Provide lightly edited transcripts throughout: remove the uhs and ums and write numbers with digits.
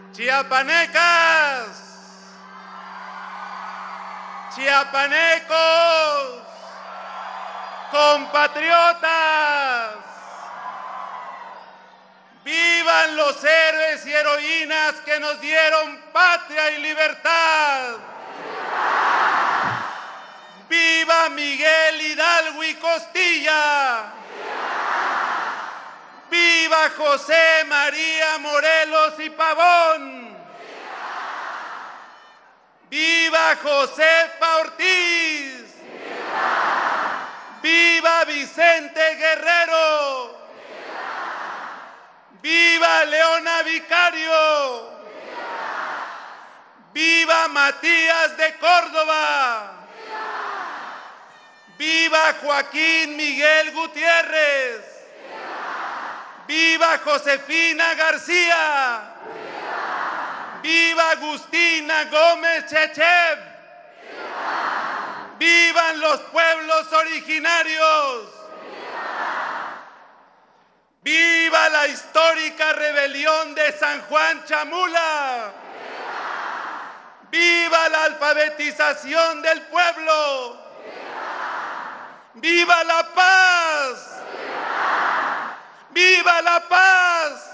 Chiapanecas, chiapanecos, compatriotas, vivan los héroes y heroínas que nos dieron patria y libertad. ¡Viva Miguel Hidalgo y Costilla! ¡Viva José María Morelos y Pavón! ¡Viva Josefa Ortiz! ¡Viva Vicente Guerrero! ¡Viva Leona Vicario! ¡Viva Matías de Córdoba! ¡Viva Joaquín Miguel Gutiérrez! ¡Viva Josefina García! ¡Viva Agustina Gómez Chechev! ¡Vivan los pueblos originarios! ¡Viva la histórica rebelión de San Juan Chamula! ¡Viva la alfabetización del pueblo! ¡Viva la paz! ¡Viva la paz!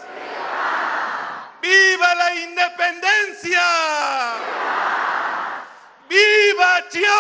¡Viva la independencia! ¡Viva Chiapas!